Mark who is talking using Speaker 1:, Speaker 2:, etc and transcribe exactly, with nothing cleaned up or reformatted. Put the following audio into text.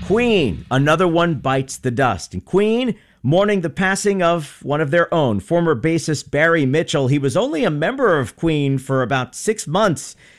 Speaker 1: Queen, another one bites the dust. And Queen mourning the passing of one of their own, former bassist Barry Mitchell. He was only a member of Queen for about six months